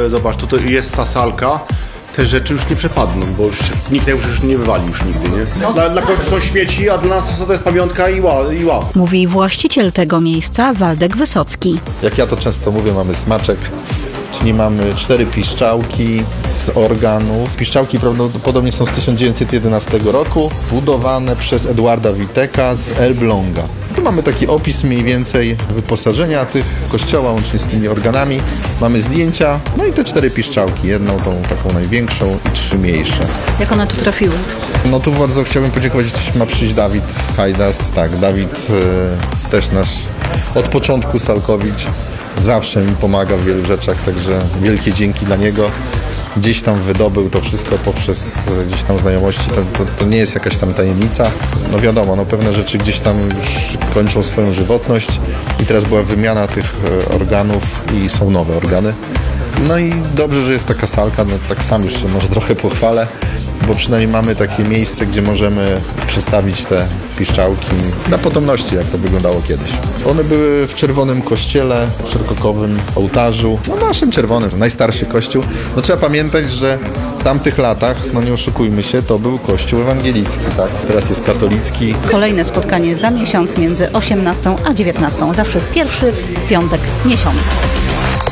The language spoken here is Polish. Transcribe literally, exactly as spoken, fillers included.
zobacz, tutaj jest ta salka. Te rzeczy już nie przepadną, bo już nikt już już nie wywali już nigdy, nie? Dla, dla kogoś są śmieci, a dla nas to, to jest pamiątka i ła, i ła. Mówi właściciel tego miejsca Waldek Wysocki. Jak ja to często mówię, mamy smaczek, czyli mamy cztery piszczałki z organów. Piszczałki prawdopodobnie są z tysiąc dziewięćset jedenastego roku, budowane przez Edwarda Witeka z Elbląga. Tu mamy taki opis mniej więcej wyposażenia tych kościoła, łącznie z tymi organami. Mamy zdjęcia, no i te cztery piszczałki, jedną tą taką największą i trzy mniejsze. Jak one tu trafiły? No tu bardzo chciałbym podziękować, ma przyjść Dawid Hajdas, tak, Dawid y, też nasz od początku Salkowicz, zawsze mi pomaga w wielu rzeczach, także wielkie dzięki dla niego. Gdzieś tam wydobył to wszystko poprzez gdzieś tam znajomości, to, to, to nie jest jakaś tam tajemnica. No wiadomo, no pewne rzeczy gdzieś tam już kończą swoją żywotność i teraz była wymiana tych organów i są nowe organy. No i dobrze, że jest taka salka, no tak sam już się może trochę pochwalę, bo przynajmniej mamy takie miejsce, gdzie możemy przedstawić te piszczałki dla potomności, jak to wyglądało kiedyś. One były w czerwonym kościele, szerokokowym ołtarzu, no naszym czerwonym, najstarszy kościół. No trzeba pamiętać, że w tamtych latach, no nie oszukujmy się, to był kościół ewangelicki, tak? Teraz jest katolicki. Kolejne spotkanie za miesiąc między osiemnastą a dziewiętnastą, zawsze w pierwszy piątek miesiąca.